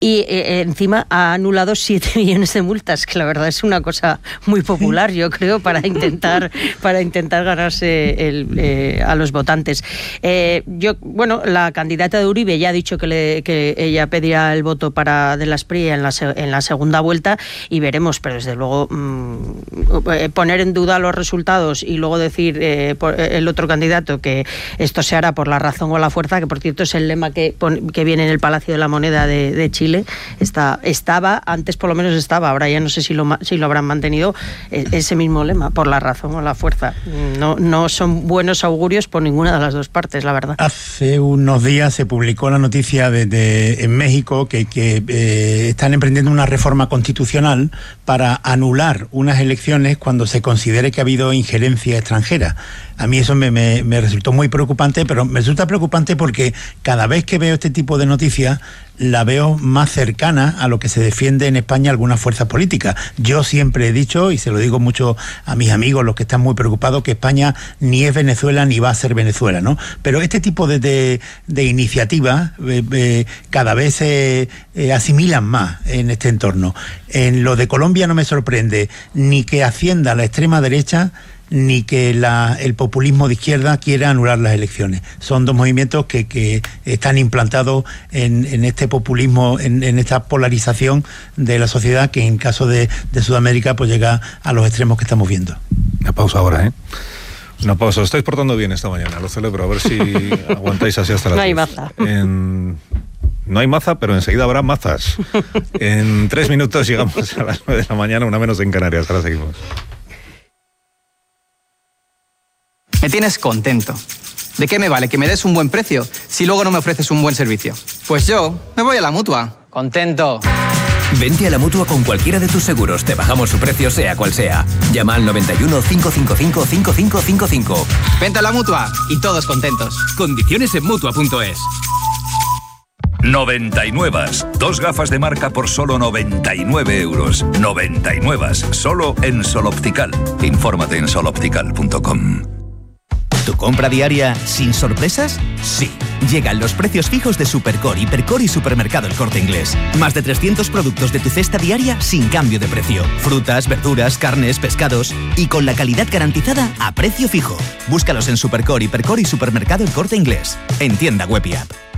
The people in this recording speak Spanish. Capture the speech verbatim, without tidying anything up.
y eh, encima ha anulado siete millones de multas, que la verdad es una cosa muy popular, yo creo, para intentar para intentar ganarse el, eh, a los votantes. Eh, yo, bueno, la candidata de Uribe ya ha dicho que, le, que ella pedirá el voto para de la Asprilla en la, en la segunda vuelta y veremos, pero desde luego mmm, poner en duda los resultados y luego decir eh, por el otro candidato que esto se hará por la razón o la fuerza, que por cierto es el lema que, que viene en el Palacio de la Moneda de, de Chile, está, estaba, antes por lo menos estaba, ahora ya no sé si lo, si lo habrán mantenido, ese mismo lema, por la razón o la fuerza. No, no son buenos augurios por ninguna de las dos partes, la verdad. Hace unos días se publicó la noticia de, de, en México que, que eh, están emprendiendo una reforma constitucional para anular unas elecciones cuando se considere que ha habido injerencia extranjera. A mí eso me, me, me resultó muy preocupante, pero me resulta preocupante porque cada vez que veo este tipo de noticias la veo más cercana a lo que se defiende en España algunas fuerzas políticas. Yo siempre he dicho, y se lo digo mucho a mis amigos, los que están muy preocupados, que España ni es Venezuela ni va a ser Venezuela, ¿no? Pero este tipo de, de, de iniciativas eh, eh, cada vez se eh, asimilan más en este entorno. En lo de Colombia no me sorprende ni que Hacienda, la extrema derecha, ni que la, el populismo de izquierda quiera anular las elecciones. Son dos movimientos que, que están implantados en, en este populismo, en, en esta polarización de la sociedad que en caso de, de Sudamérica pues llega a los extremos que estamos viendo. Una pausa ahora, ¿eh? Una pausa. Os estáis portando bien esta mañana, lo celebro. A ver si aguantáis así hasta las No hay diez. maza. En... No hay maza, pero enseguida habrá mazas. En tres minutos llegamos a las nueve de la mañana, una menos en Canarias. Ahora seguimos. Me tienes contento. ¿De qué me vale que me des un buen precio si luego no me ofreces un buen servicio? Pues yo me voy a la Mutua. Contento. Vente a la Mutua con cualquiera de tus seguros. Te bajamos su precio sea cual sea. Llama al noventa y uno, cinco cinco cinco, cinco cinco cinco cinco. Vente a la Mutua y todos contentos. Condiciones en Mutua punto es. noventa y nueve. Dos gafas de marca por solo noventa y nueve euros. noventa y nueve. Solo en Sol Optical. Infórmate en sol optical punto com. ¿Tu compra diaria sin sorpresas? Sí. Llegan los precios fijos de Supercore, Hipercore y Supermercado El Corte Inglés. Más de trescientos productos de tu cesta diaria sin cambio de precio. Frutas, verduras, carnes, pescados y con la calidad garantizada a precio fijo. Búscalos en Supercore, Hipercore y Supermercado El Corte Inglés. En tienda web y app.